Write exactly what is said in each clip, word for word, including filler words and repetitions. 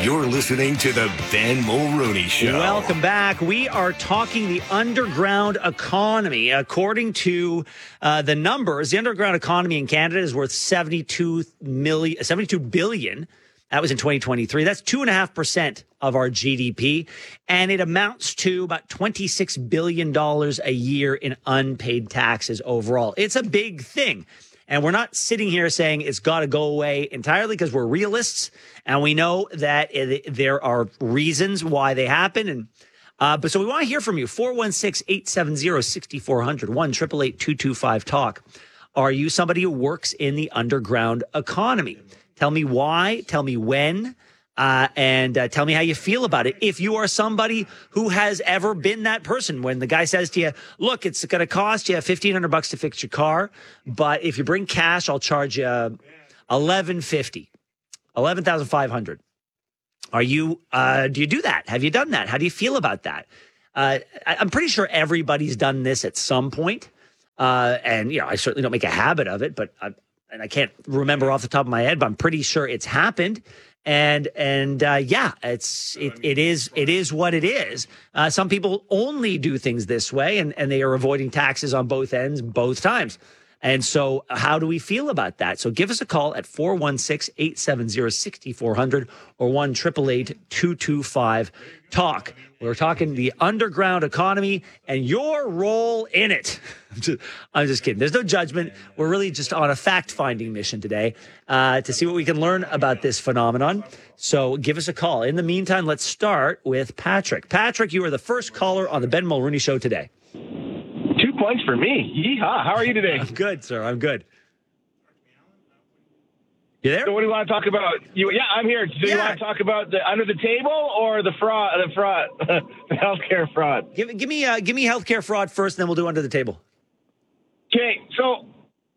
You're listening to the Ben Mulrooney Show. Welcome back. We are talking the underground economy. According to uh, the numbers, the underground economy in Canada is worth seventy-two million, seventy-two billion. That was in twenty twenty-three. That's two and a half percent of our G D P, and it amounts to about twenty-six billion dollars a year in unpaid taxes overall. It's a big thing. And we're not sitting here saying it's got to go away entirely, because we're realists and we know that it, there are reasons why they happen. And uh, but so we want to hear from you. four one six, eight seven zero, six four zero zero, one eight eight eight, two two five, talk. Are you somebody who works in the underground economy? Tell me why. Tell me when. Uh, and uh, tell me how you feel about it. If you are somebody who has ever been that person, when the guy says to you, look, it's going to cost you fifteen hundred bucks to fix your car, but if you bring cash, I'll charge you eleven fifty, eleven thousand five hundred. Are you, uh, do you do that? Have you done that? How do you feel about that? Uh, I, I'm pretty sure everybody's done this at some point. Uh, and, you know, I certainly don't make a habit of it, but I, and I can't remember off the top of my head, but I'm pretty sure it's happened. And, and, uh, yeah, it's, it, it is, it is what it is. Uh, some people only do things this way, and, and they are avoiding taxes on both ends, both times. And so how do we feel about that? So give us a call at four one six, eight seven zero, six four zero zero or one eight eight eight, two two five, talk. We're talking the underground economy and your role in it. I'm just, I'm just kidding. There's no judgment. We're really just on a fact-finding mission today uh, to see what we can learn about this phenomenon. So give us a call. In the meantime, let's start with Patrick. Patrick, you are the first caller on the Ben Mulrooney Show today. Two points for me. Yeehaw. How are you today? I'm good, sir. I'm good. You there? So what do you want to talk about? You, yeah, I'm here. Do Yeah. you want to talk about the under the table or the fraud, the fraud, the healthcare fraud? Give, give me uh, give me healthcare fraud first, and then we'll do under the table. Okay, so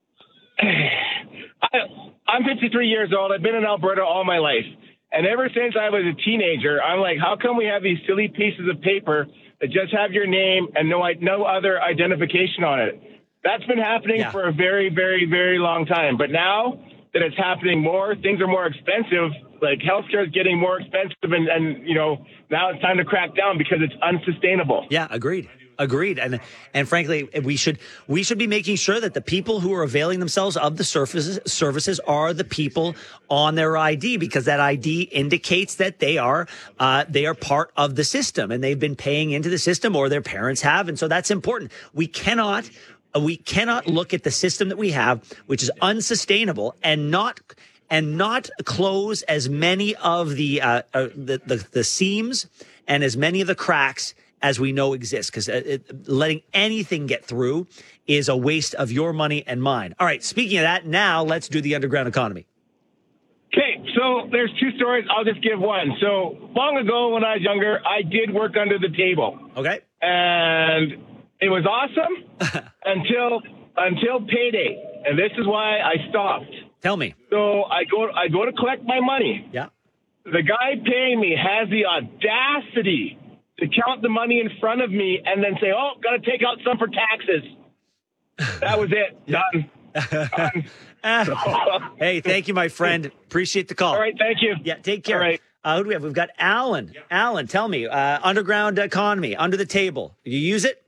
I, I'm fifty-three years old. I've been in Alberta all my life. And ever since I was a teenager, I'm like, how come we have these silly pieces of paper that just have your name and no no other identification on it? That's been happening Yeah. for a very, very, very long time. But now that it's happening more, things are more expensive. Like healthcare is getting more expensive, and, and you know now it's time to crack down because it's unsustainable. Yeah, agreed. Agreed. And and frankly, we should we should be making sure that the people who are availing themselves of the services services are the people on their I D, because that I D indicates that they are uh, they are part of the system and they've been paying into the system, or their parents have, and so that's important. We cannot we cannot look at the system that we have, which is unsustainable, and not and not close as many of the uh, uh, the, the the seams and as many of the cracks as we know exist, because letting anything get through is a waste of your money and mine. All right, speaking of that, now let's do the underground economy. Okay, so there's two stories. I'll just give one. So long ago when I was younger, I did work under the table. Okay. And it was awesome until until payday. And this is why I stopped. Tell me. So I go I go to collect my money. Yeah. The guy paying me has the audacity to count the money in front of me and then say, oh, got to take out some for taxes. That was it. Done. Done. So, hey, thank you, my friend. Appreciate the call. all right, thank you. Yeah, take care. All right. Uh, who do we have? We've got Alan. Alan, tell me, uh, underground economy, under the table. You use it?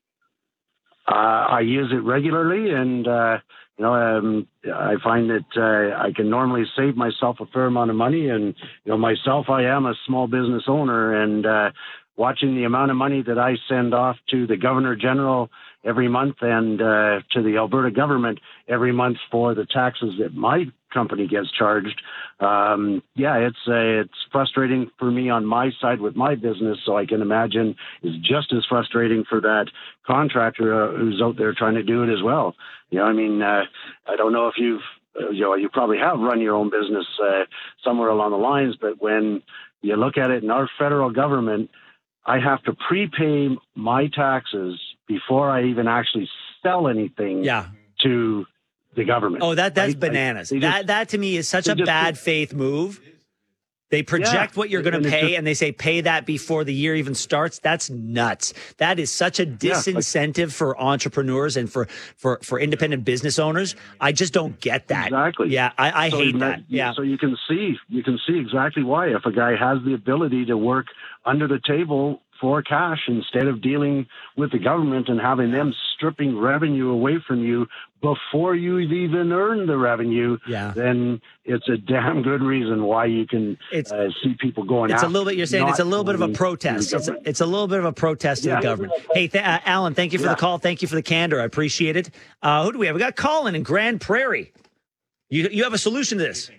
Uh, I use it regularly, and uh, you know, um, I find that uh, I can normally save myself a fair amount of money. And you know, myself, I am a small business owner, and uh, watching the amount of money that I send off to the Governor General every month and uh, to the Alberta government every month for the taxes that my company gets charged. Um, yeah, it's uh, it's frustrating for me on my side with my business, so I can imagine is just as frustrating for that contractor uh, who's out there trying to do it as well. You know, I mean, uh, I don't know if you've, uh, you know, you probably have run your own business uh, somewhere along the lines, but when you look at it in our federal government, I have to prepay my taxes before I even actually sell anything Yeah. to the government. Oh, that that's Right? bananas. Like, they that just- that to me is such they a just- bad faith move. They project Yeah. what you're going And to it's pay, just- and they say pay that before the year even starts. That's nuts. That is such a like- disincentive for entrepreneurs and for, for, for independent business owners. I just don't get that. Exactly. Yeah, I, I So hate you- that. Yeah. So you can see, you can see exactly why. If a guy has the ability to work under the table for cash instead of dealing with the government and having them stripping revenue away from you before you even earn the revenue, Yeah. then it's a damn good reason why you can It's- uh, see people going It's a after little bit. You're saying it's a not little bit of a going to protest. the It's a, government. it's a little bit of a protest to Yeah. the government. Hey, th- uh, Alan, thank you for Yeah. the call. Thank you for the candor. I appreciate it. Uh, who do we have? We got Colin in Grand Prairie. You you have a solution to this?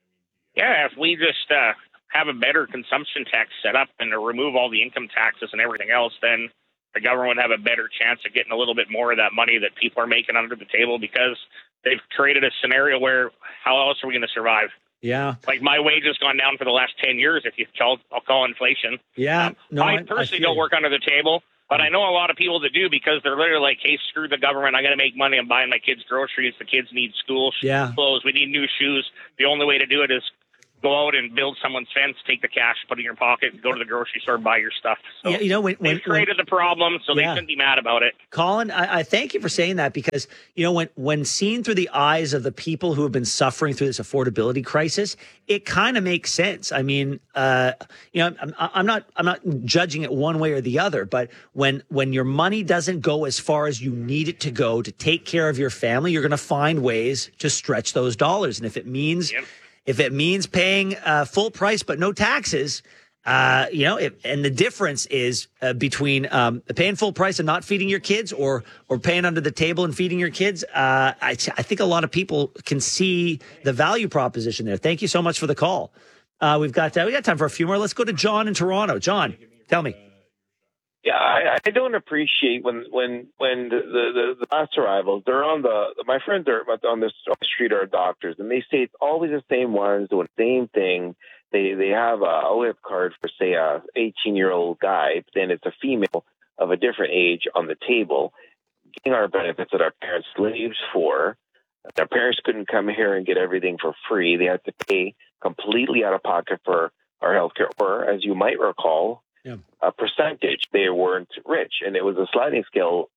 Yeah, if we just uh, have a better consumption tax set up and to remove all the income taxes and everything else, then the government would have a better chance of getting a little bit more of that money that people are making under the table, because they've created a scenario where how else are we going to survive? Yeah. Like, my wage has gone down for the last ten years, if you call, I'll call inflation. Yeah. Um, No, I personally feel don't you. work under the table, but I know a lot of people that do, because they're literally like, hey, screw the government. I got to make money. I'm buying my kids groceries. The kids need school Yeah. clothes. We need new shoes. The only way to do it is go out and build someone's fence, take the cash, put it in your pocket, go to the grocery store, buy your stuff. So Yeah, you know, when, when, they've created the problem, so Yeah. they shouldn't be mad about it. Colin, I, I thank you for saying that, because, you know, when, when seen through the eyes of the people who have been suffering through this affordability crisis, it kind of makes sense. I mean, uh, you know, I'm, I'm not I'm not judging it one way or the other, but when when your money doesn't go as far as you need it to go to take care of your family, you're going to find ways to stretch those dollars. And if it means Yep. if it means paying uh, full price but no taxes, uh, you know, it, and the difference is uh, between um, paying full price and not feeding your kids, or or paying under the table and feeding your kids. Uh, I, I think a lot of people can see the value proposition there. Thank you so much for the call. Uh, we've got uh, we got time for a few more. Let's go to John in Toronto. John, tell me. Yeah, I, I don't appreciate when when when the, the, the last arrivals, they're on the my friends are on this street are doctors, and they say it's always the same ones doing the same thing. They they have a O H I P card for, say, a eighteen year old guy, but then it's a female of a different age on the table, getting our benefits that our parents slaves for. Their parents couldn't come here and get everything for free. They had to pay completely out of pocket for our health care, or, as you might recall, Yeah. a percentage. They weren't rich, and it was a sliding scale,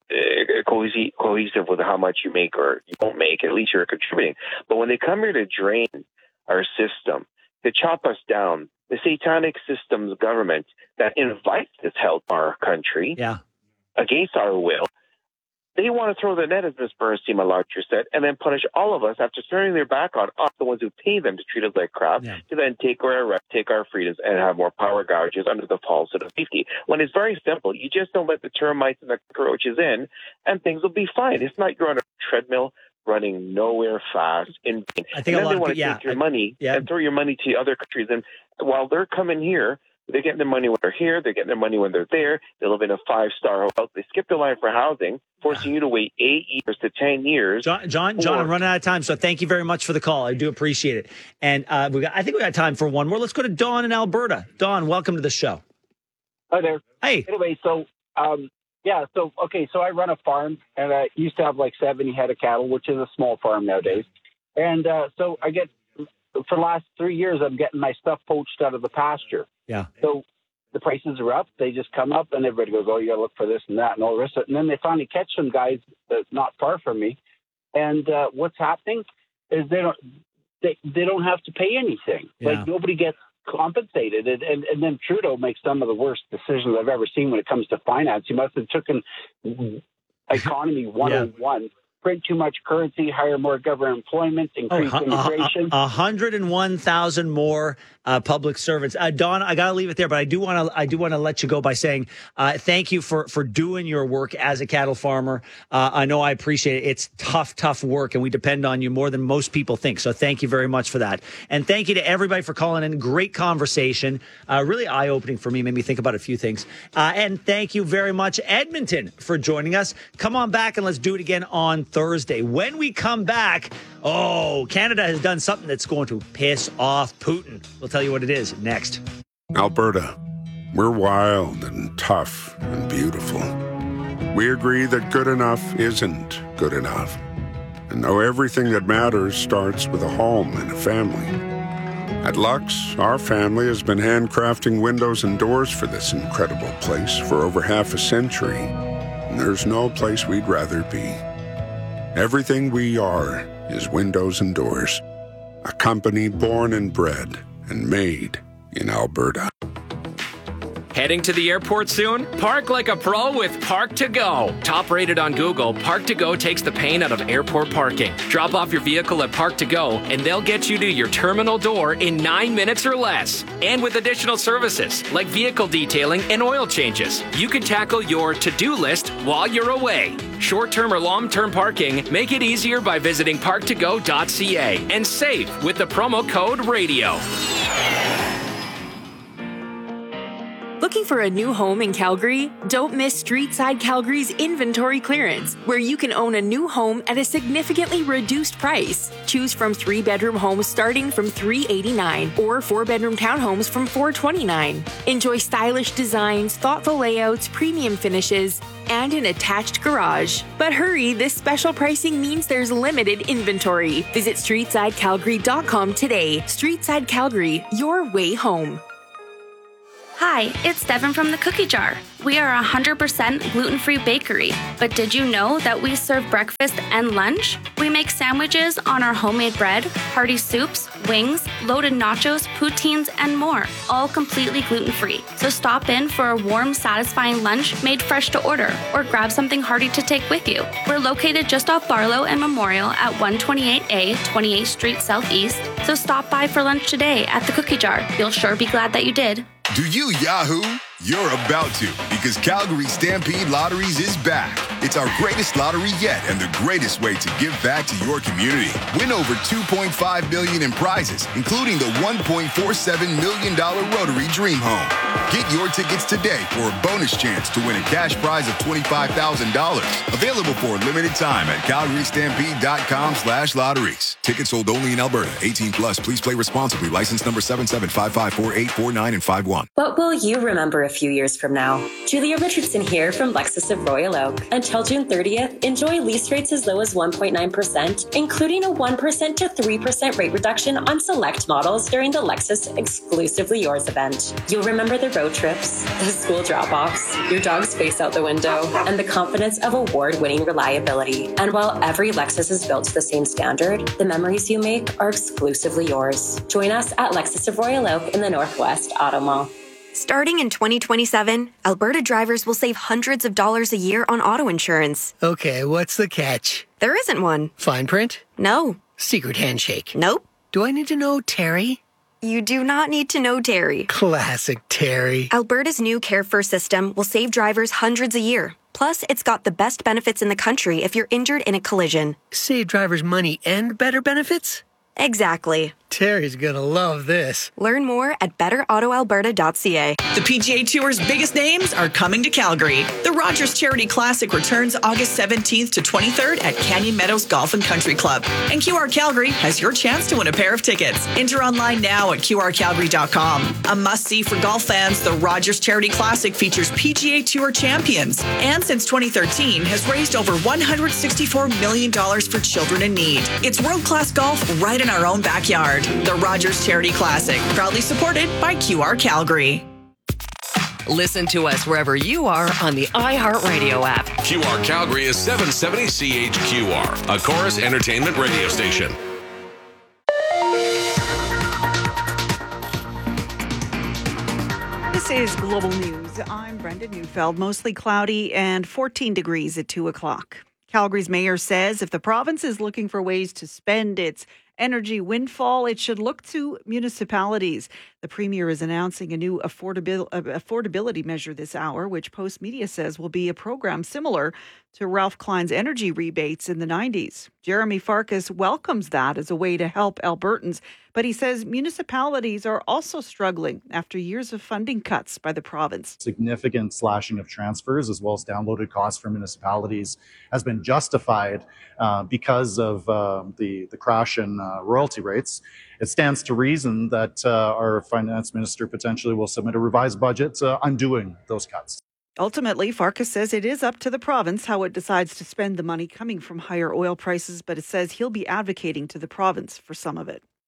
uh, cohesive, cohesive with how much you make or you don't make. At least you're contributing. But when they come here to drain our system, to chop us down, the satanic systems government that invites this help our country Yeah. against our will, they want to throw the net, as Miz Bernstein, my lecturer, said, and then punish all of us after turning their back on us, the ones who pay them to treat us like crap, Yeah. to then take our rights, take our freedoms, and have more power gouges under the falsehood of safety. When it's very simple, you just don't let the termites and the cockroaches in, and things will be fine. It's not you're on a treadmill running nowhere fast in vain. I think and a then lot they of want pe- to yeah, take your I- money yeah. and throw your money to other countries. And while they're coming here, they're getting their money when they're here. They're getting their money when they're there. They live in a five-star hotel. They skip the line for housing, forcing you to wait eight years to ten years. John, John, John, I'm running out of time, so thank you very much for the call. I do appreciate it. And uh, we got, I think we got time for one more. Let's go to Dawn in Alberta. Dawn, welcome to the show. Hi there. Hey. Anyway, so um, yeah, so okay, so I run a farm, and I used to have like seventy head of cattle, which is a small farm nowadays. And uh, so I get for the last three years, I'm getting my stuff poached out of the pasture. Yeah. So the prices are up. They just come up, and everybody goes, "Oh, you got to look for this and that and all the rest of it." And then they finally catch some guys that's not far from me. And uh, what's happening is they don't they they don't have to pay anything. Yeah. Like nobody gets compensated, and, and and then Trudeau makes some of the worst decisions I've ever seen when it comes to finance. He must have taken economy one oh one. Print too much currency, hire more government employment, increase Oh, immigration. A hundred and one thousand more uh, public servants. Uh, Dawn, I gotta leave it there, but I do want to. I do want to let you go by saying uh, thank you for for doing your work as a cattle farmer. Uh, I know I appreciate it. It's tough, tough work, and we depend on you more than most people think. So thank you very much for that, and thank you to everybody for calling in. Great conversation, uh, really eye opening for me. Made me think about a few things. Uh, and thank you very much, Edmonton, for joining us. Come on back and let's do it again on Thursday. When we come back, oh, Canada has done something that's going to piss off Putin. We'll tell you what it is next. Alberta, we're wild and tough and beautiful. We agree that good enough isn't good enough. And know everything that matters starts with a home and a family. At Lux, our family has been handcrafting windows and doors for this incredible place for over half a century. And there's no place we'd rather be. Everything we are is windows and doors. A company born and bred and made in Alberta. Heading to the airport soon? Park like a pro with Park to Go. Top rated on Google, Park to Go takes the pain out of airport parking. Drop off your vehicle at Park to Go and they'll get you to your terminal door in nine minutes or less. And with additional services like vehicle detailing and oil changes, you can tackle your to-do list while you're away. Short-term or long-term parking, make it easier by visiting park to go dot c a and save with the promo code RADIO. Looking for a new home in Calgary? Don't miss Streetside Calgary's inventory clearance, where you can own a new home at a significantly reduced price. Choose from three-bedroom homes starting from three hundred eighty-nine dollars or four-bedroom townhomes from four hundred twenty-nine dollars. Enjoy stylish designs, thoughtful layouts, premium finishes, and an attached garage. But hurry, this special pricing means there's limited inventory. Visit streetside calgary dot com today. Streetside Calgary, your way home. Hi, it's Devin from the Cookie Jar. We are a one hundred percent gluten-free bakery, but did you know that we serve breakfast and lunch? We make sandwiches on our homemade bread, hearty soups, wings, loaded nachos, poutines, and more, all completely gluten-free. So stop in for a warm, satisfying lunch made fresh to order, or grab something hearty to take with you. We're located just off Barlow and Memorial at one twenty-eight A, twenty-eighth Street Southeast, so stop by for lunch today at the Cookie Jar. You'll sure be glad that you did. Do you Yahoo? You're about to, because Calgary Stampede Lotteries is back. It's our greatest lottery yet and the greatest way to give back to your community. Win over two point five million dollars in prizes, including the one point four seven million dollars Rotary Dream Home. Get your tickets today for a bonus chance to win a cash prize of twenty-five thousand dollars. Available for a limited time at calgary stampede dot com slash lotteries. Tickets sold only in Alberta. eighteen plus. Please play responsibly. License number seven seven five five four eight four nine and five one. What will you remember a few years from now? Julia Richardson here from Lexus of Royal Oak. Until June thirtieth, enjoy lease rates as low as one point nine percent, including a one percent to three percent rate reduction on select models during the Lexus Exclusively Yours event. You'll remember the road trips, the school drop-offs, your dog's face out the window, and the confidence of award-winning reliability. And while every Lexus is built to the same standard, the memories you make are exclusively yours. Join us at Lexus of Royal Oak in the Northwest Auto Mall. Starting in twenty twenty-seven, Alberta drivers will save hundreds of dollars a year on auto insurance. Okay, what's the catch? There isn't one. Fine print? No. Secret handshake? Nope. Do I need to know Terry? You do not need to know Terry. Classic Terry. Alberta's new Care First system will save drivers hundreds a year. Plus, it's got the best benefits in the country if you're injured in a collision. Save drivers money and better benefits? Exactly. Terry's gonna love this. Learn more at better auto alberta dot c a. The P G A Tour's biggest names are coming to Calgary. The Rogers Charity Classic returns August seventeenth to twenty-third at Canyon Meadows Golf and Country Club. And Q R Calgary has your chance to win a pair of tickets. Enter online now at q r calgary dot com. A must-see for golf fans, the Rogers Charity Classic features P G A Tour champions. And since twenty thirteen, has raised over one hundred sixty-four million dollars for children in need. It's world-class golf right in our own backyard. The Rogers Charity Classic, proudly supported by Q R Calgary. Listen to us wherever you are on the iHeartRadio app. Q R Calgary is seven seventy C H Q R, a Chorus Entertainment radio station. This is Global News. I'm Brenda Neufeld. Mostly cloudy and fourteen degrees at two o'clock. Calgary's mayor says if the province is looking for ways to spend its energy windfall, it should look to municipalities. The premier is announcing a new affordabil- affordability measure this hour, which Post Media says will be a program similar to Ralph Klein's energy rebates in the nineties. Jeremy Farkas welcomes that as a way to help Albertans, but he says municipalities are also struggling after years of funding cuts by the province. Significant slashing of transfers as well as downloaded costs for municipalities has been justified uh, because of uh, the, the crash in uh, royalty rates. It stands to reason that uh, our finance minister potentially will submit a revised budget uh, undoing those cuts. Ultimately, Farkas says it is up to the province how it decides to spend the money coming from higher oil prices, but it says he'll be advocating to the province for some of it.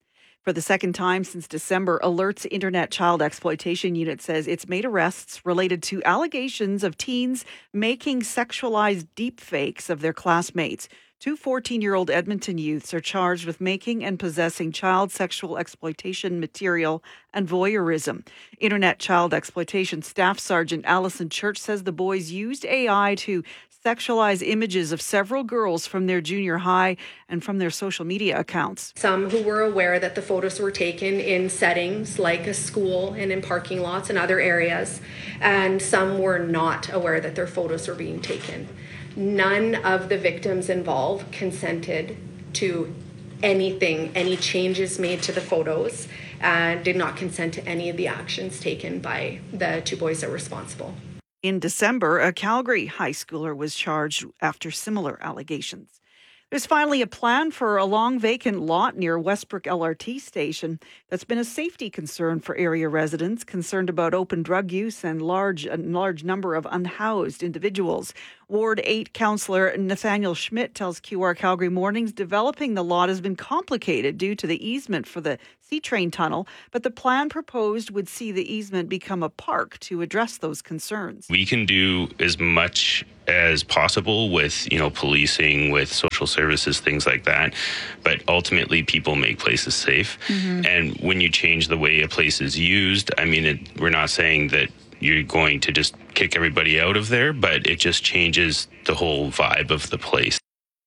For the second time since December, Alert's Internet Child Exploitation Unit says it's made arrests related to allegations of teens making sexualized deepfakes of their classmates. Two fourteen-year-old Edmonton youths are charged with making and possessing child sexual exploitation material and voyeurism. Internet Child Exploitation Staff Sergeant Allison Church says the boys used A I to sexualize images of several girls from their junior high and from their social media accounts. Some who were aware that the photos were taken in settings like a school and in parking lots and other areas, and some were not aware that their photos were being taken. None of the victims involved consented to anything, any changes made to the photos, and uh, did not consent to any of the actions taken by the two boys that were responsible. In December, a Calgary high schooler was charged after similar allegations. There's finally a plan for a long vacant lot near Westbrook L R T station that's been a safety concern for area residents concerned about open drug use and large a large number of unhoused individuals. Ward eight councillor Nathaniel Schmidt tells Q R Calgary Mornings developing the lot has been complicated due to the easement for the C-Train tunnel, but the plan proposed would see the easement become a park to address those concerns. We can do as much as possible with, you know, policing, with social services, things like that. But ultimately, people make places safe. Mm-hmm. And when you change the way a place is used, I mean, it, we're not saying that you're going to just kick everybody out of there, but it just changes the whole vibe of the place.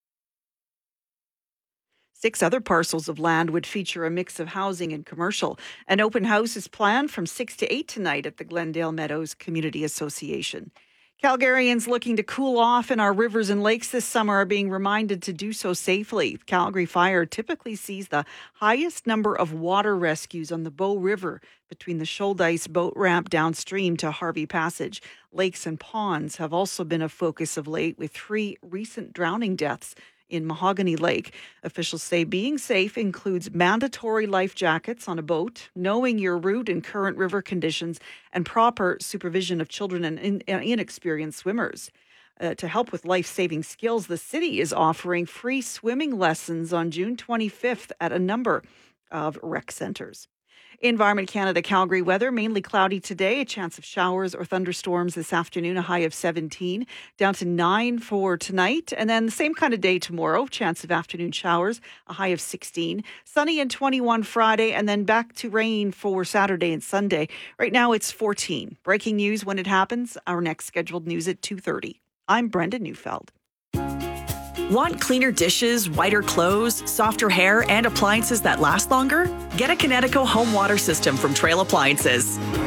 Six other parcels of land would feature a mix of housing and commercial. An open house is planned from six to eight tonight at the Glendale Meadows Community Association. Calgarians looking to cool off in our rivers and lakes this summer are being reminded to do so safely. Calgary Fire typically sees the highest number of water rescues on the Bow River between the Shoaldice boat ramp downstream to Harvey Passage. Lakes and ponds have also been a focus of late, with three recent drowning deaths in Mahogany Lake. Officials say being safe includes mandatory life jackets on a boat, knowing your route and current river conditions, and proper supervision of children and in, inexperienced swimmers. Uh, to help with life-saving skills, the city is offering free swimming lessons on June twenty-fifth at a number of rec centres. Environment Canada Calgary weather, mainly cloudy today, a chance of showers or thunderstorms this afternoon, a high of seventeen, down to nine for tonight. And then the same kind of day tomorrow, chance of afternoon showers, a high of sixteen. Sunny and twenty-one Friday, and then back to rain for Saturday and Sunday. Right now it's fourteen. Breaking news when it happens, our next scheduled news at two thirty. I'm Brenda Neufeld. Want cleaner dishes, whiter clothes, softer hair, and appliances that last longer? Get a Kinetico home water system from Trail Appliances.